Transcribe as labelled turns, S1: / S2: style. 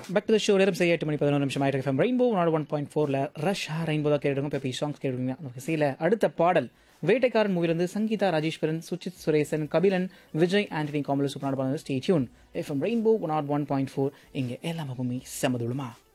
S1: Back to the show நேரம் செய்ய 8:11 ஆயிட்டு FM ரெயின்போ 101.4ல ரஷ்ஷா ரெயின்போ தான் கேட்டுருங்க. இப்போ சாங்ஸ் கேட்டுருங்க. அந்த வரிசையில் அடுத்த பாடல் வேட்டைக்காரன் மூவிலிருந்து சங்கீதா ராஜேஸ்வரன், சுச்சித் சுரேசன், கபிலன், விஜய் ஆண்டனி காம்பல் சூப்பரான பாடல். Stay tune. FM ரெயின்போ 101.4 இங்கே எல்லாமே செமதுளுமா.